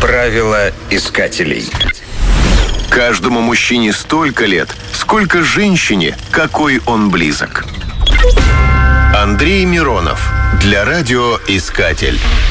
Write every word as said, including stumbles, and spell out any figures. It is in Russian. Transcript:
Правила искателей. Каждому мужчине столько лет, сколько женщине, какой он близок. Андрей Миронов. Для радиоискатель.